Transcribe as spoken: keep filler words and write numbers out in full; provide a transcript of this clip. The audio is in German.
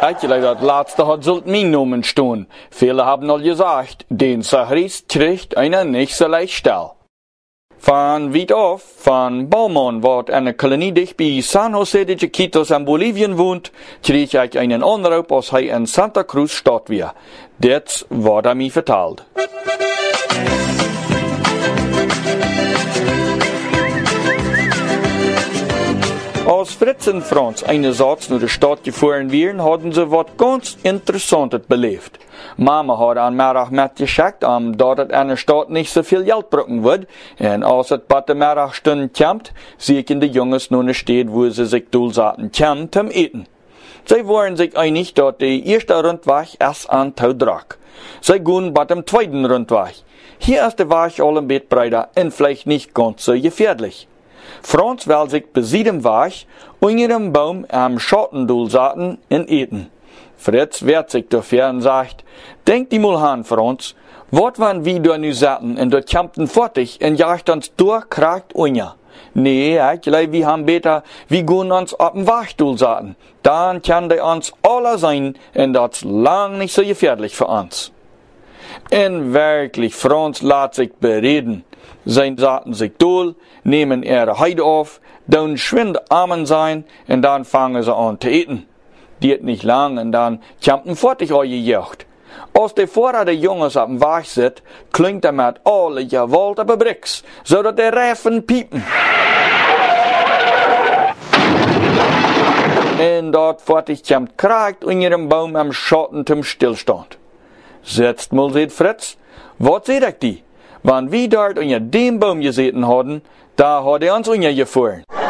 Eigentlich das letzte hat sollt mein Namen stehen. Viele haben al gesagt, den Sachris kriegt einer nicht so leicht Stelle. Von weit auf, von Balmon, wo eine Kolonie dicht bei San Jose de Chiquitos in Bolivien wohnt, krieg ich einen Anruf, als er in Santa Cruz statt war. Das wurde er mir verteilt. Als Fritz und Franz einerseits nach der Stadt gefahren wären, hatten sie was ganz Interessantes belebt. Mama hat an Mittag mitgeschickt, um dort in einer Stadt nicht so viel Geld brauchen wird. Und als es bei der Mittagsstunde kommt, sehen die Jungs nun eine Stadt, wo sie sich durchsaten können zum Eten. Sie waren sich einig, dass der erste Rundweg erst an Tau drag. Sie gehen bei dem zweiten Rundweg. Hier ist der Weg all ein bisschen breiter und vielleicht nicht ganz so gefährlich. Franz will sich bei diesem Weg unter dem Baum am Schatten saten und eten. Fritz wehrt sich dafür und sagt, denk die mal an, Franz, wat wenn wir da nu saten und dort kämpften fertig und jagt uns durchkragt unja. Nee, ich glaube, wir haben besser, wir gehen uns auf dem Wachstuhl saten. Dann kann der uns alle sein und das lang nicht so gefährlich für uns. Und wirklich, Franz lässt sich bereden. Sie saten sich durch, nehmen ihre Heide auf, dann schwind armen sein und dann fangen sie an zu eten. Diet nicht lang und dann kämpfen fertig eure Jagd. Als der Vorder der Jungs auf dem Weg sitzt, klingt er mit alle Gewalt auf Bricks, so dass der Reifen piepen. Und dort fertig kommt kragt unter dem Baum am Schatten zum Stillstand. Setzt mal, seht Fritz, was seht ich die? Wenn wir dort unter dem Baum gesessen hatten, da hat er uns unter gefahren.